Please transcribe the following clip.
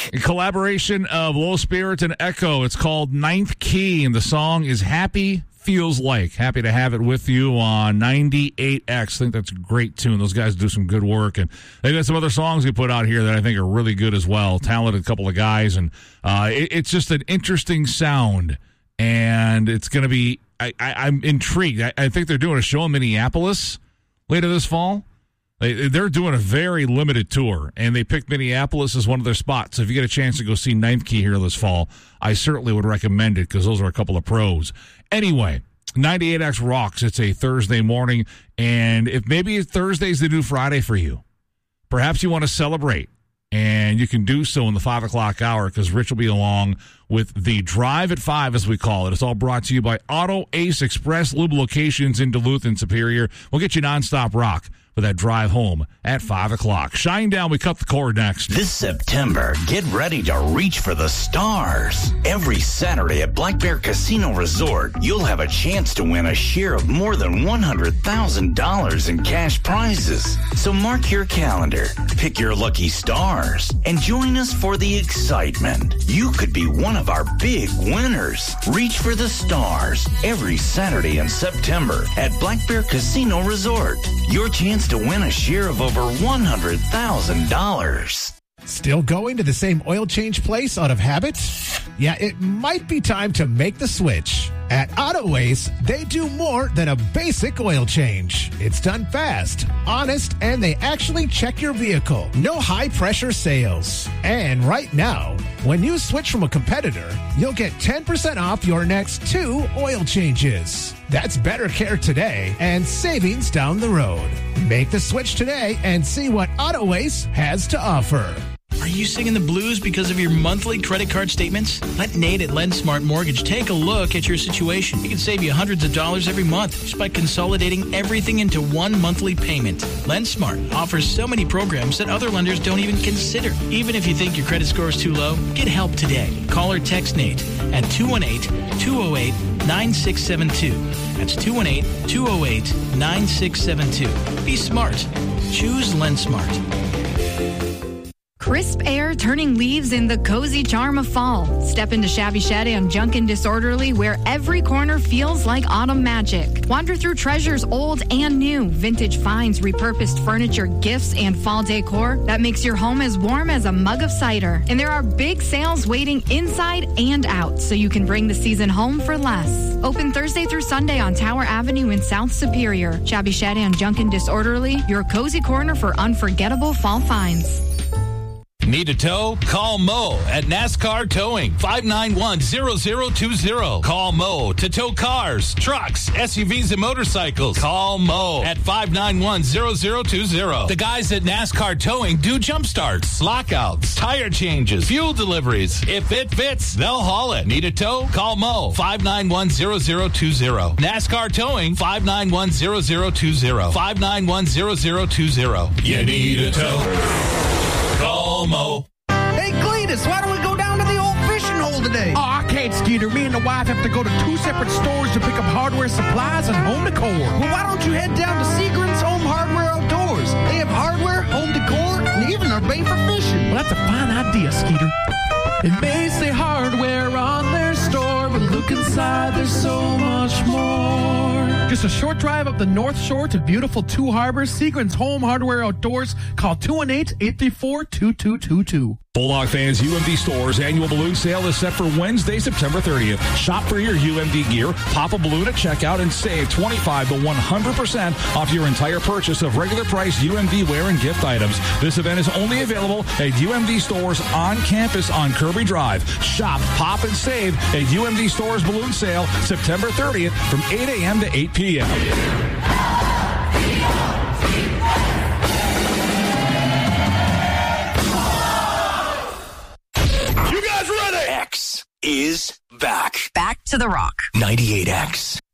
A collaboration of Low Spirits and Echo. It's called Ninth Key, and the song is Happy Feels Like. Happy to have it with you on 98X. I think that's a great tune. Those guys do some good work, and they've got some other songs they put out here that I think are really good as well. Talented couple of guys, and it's just an interesting sound, and it's going to be, I'm intrigued. I think they're doing a show in Minneapolis later this fall. They're doing a very limited tour, and they picked Minneapolis as one of their spots. So if you get a chance to go see Ninth Key here this fall, I certainly would recommend it because those are a couple of pros. Anyway, 98X rocks. It's a Thursday morning, and if maybe Thursday's the new Friday for you, perhaps you want to celebrate, and you can do so in the 5 o'clock hour because Rich will be along with the Drive at 5, as we call it. It's all brought to you by Auto Ace Express Lube locations in Duluth and Superior. We'll get you nonstop rock for that drive home at 5 o'clock. Shine down, we cut the cord next. This September, get ready to reach for the stars. Every Saturday at Black Bear Casino Resort, you'll have a chance to win a share of more than $100,000 in cash prizes. So mark your calendar, pick your lucky stars, and join us for the excitement. You could be one of our big winners. Reach for the stars every Saturday in September at Black Bear Casino Resort. Your chance to win a share of over $100,000. Still going to the same oil change place out of habit? Yeah, it might be time to make the switch. At Auto Ace, they do more than a basic oil change. It's done fast, honest, and they actually check your vehicle. No high-pressure sales. And right now, when you switch from a competitor, you'll get 10% off your next 2 oil changes. That's better care today and savings down the road. Make the switch today and see what Auto Ace has to offer. Are you singing the blues because of your monthly credit card statements? Let Nate at LendSmart Mortgage take a look at your situation. He can save you hundreds of dollars every month just by consolidating everything into one monthly payment. LendSmart offers so many programs that other lenders don't even consider. Even if you think your credit score is too low, get help today. Call or text Nate at 218-208-9672. That's 218-208-9672. Be smart. Choose LendSmart. Crisp air turning leaves in the cozy charm of fall. Step into Shabby Shed on Junkin Disorderly, where every corner feels like autumn magic. Wander through treasures old and new, vintage finds, repurposed furniture, gifts, and fall decor that makes your home as warm as a mug of cider. And there are big sales waiting inside and out, so you can bring the season home for less. Open Thursday through Sunday on Tower Avenue in South Superior. Shabby Shed on Junkin Disorderly, your cozy corner for unforgettable fall finds. Need a tow? Call Mo at NASCAR Towing, 591-0020. Call Mo to tow cars, trucks, SUVs, and motorcycles. Call Mo at 591-0020. The guys at NASCAR Towing do jump starts, lockouts, tire changes, fuel deliveries. If it fits, they'll haul it. Need a tow? Call Mo, 591-0020. NASCAR Towing, 591-0020. 591-0020. You need a tow? Call Mo. Hey, Cletus, why don't we go down to the old fishing hole today? Oh, I can't, Skeeter. Me and the wife have to go to 2 separate stores to pick up hardware supplies and home decor. Well, why don't you head down to Seagram's Home Hardware Outdoors? They have hardware, home decor, and even are made for fishing. Well, that's a fine idea, Skeeter. It may say hardware on their store, but look inside, there's so much more. Just a short drive up the North Shore to beautiful Two Harbors. Seagram's Home Hardware Outdoors. Call 218-834-2222. Bulldog fans, UMD Stores annual balloon sale is set for Wednesday, September 30th. Shop for your UMD gear, pop a balloon at checkout, and save 25 to 100% off your entire purchase of regular price UMD wear and gift items. This event is only available at UMD Stores on campus on Kirby Drive. Shop, pop, and save at UMD Stores balloon sale September 30th from 8 a.m. to 8 p.m. X is back. Back to the rock. 98X.